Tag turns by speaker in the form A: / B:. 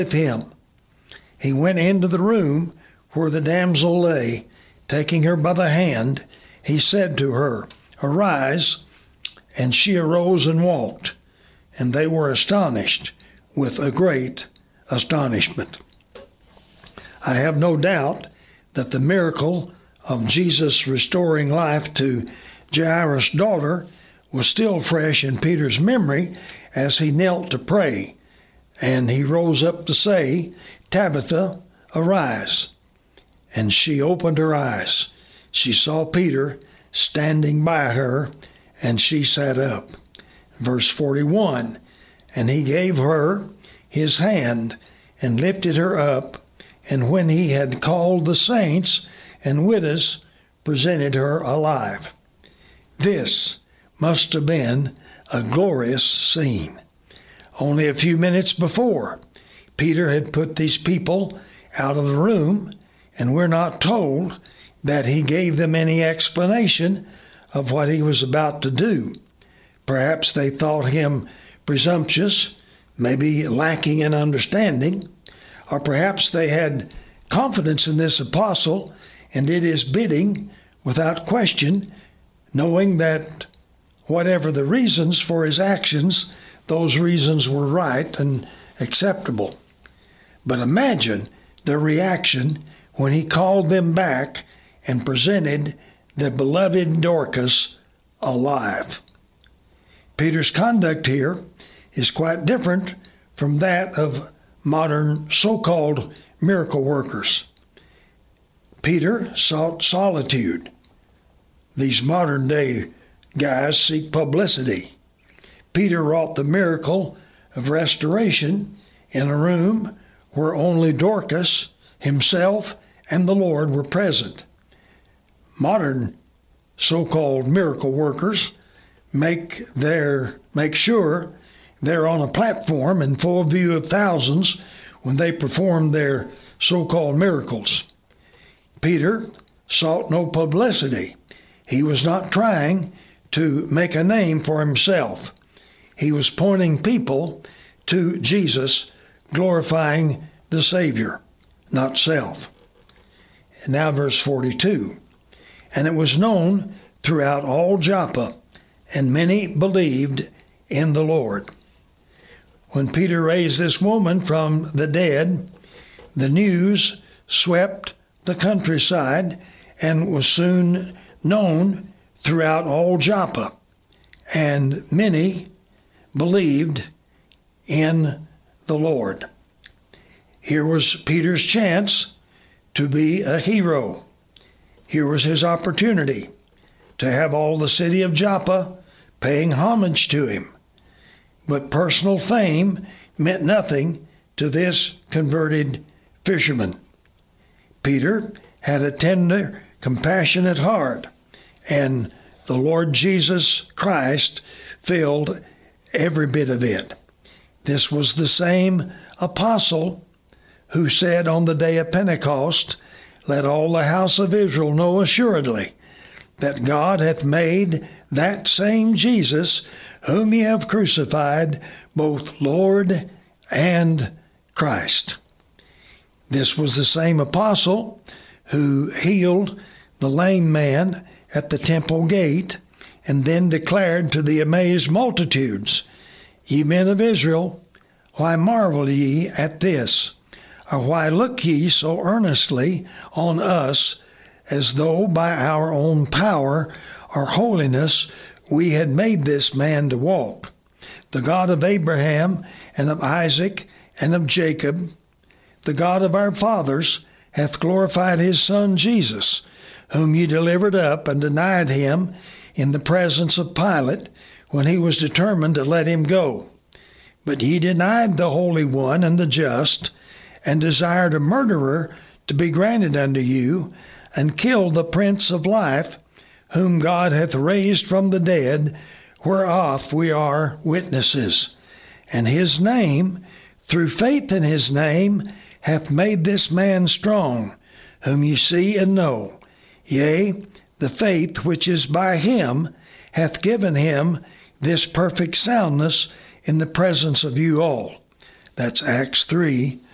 A: with him. He went into the room where the damsel lay. Taking her by the hand, he said to her, "Arise." And she arose and walked, and they were astonished with a great astonishment. I have no doubt that the miracle of Jesus restoring life to Jairus' daughter was still fresh in Peter's memory as he knelt to pray, and he rose up to say, "Tabitha, arise." And she opened her eyes. She saw Peter standing by her, and she sat up. Verse 41, and he gave her his hand and lifted her up, and when he had called the saints and widows, presented her alive. This must have been a glorious scene. Only a few minutes before, Peter had put these people out of the room, and we're not told that he gave them any explanation of what he was about to do. Perhaps they thought him presumptuous, maybe lacking in understanding, or perhaps they had confidence in this apostle and did his bidding without question, knowing that whatever the reasons for his actions, those reasons were right and acceptable. But imagine their reaction when he called them back and presented the beloved Dorcas alive. Peter's conduct here is quite different from that of modern so-called miracle workers. Peter sought solitude. These modern-day guys seek publicity. Peter wrought the miracle of restoration in a room where only Dorcas, himself, and the Lord were present. Modern so-called miracle workers make sure they're on a platform in full view of thousands when they perform their so-called miracles. Peter sought no publicity. He was not trying to make a name for himself. He was pointing people to Jesus, glorifying the Savior, not self. And now verse 42. And it was known throughout all Joppa, and many believed in the Lord. When Peter raised this woman from the dead, the news swept the countryside and was soon known throughout all Joppa, and many believed in the Lord. Here was Peter's chance to be a hero. Here was his opportunity to have all the city of Joppa paying homage to him. But personal fame meant nothing to this converted fisherman. Peter had a tender, compassionate heart, and the Lord Jesus Christ filled every bit of it. This was the same apostle who said on the day of Pentecost, "Let all the house of Israel know assuredly that God hath made that same Jesus, whom ye have crucified, both Lord and Christ." This was the same apostle who healed the lame man at the temple gate and then declared to the amazed multitudes, "Ye men of Israel, why marvel ye at this? Or why look ye so earnestly on us, as though by our own power or holiness we had made this man to walk? The God of Abraham and of Isaac and of Jacob, the God of our fathers, hath glorified his Son Jesus, whom ye delivered up and denied him in the presence of Pilate, when he was determined to let him go. But ye denied the Holy One and the just, and desired a murderer to be granted unto you, and killed the Prince of Life, whom God hath raised from the dead, whereof we are witnesses. And his name, through faith in his name, hath made this man strong, whom ye see and know. Yea, the faith which is by him hath given him this perfect soundness in the presence of you all." That's Acts 3,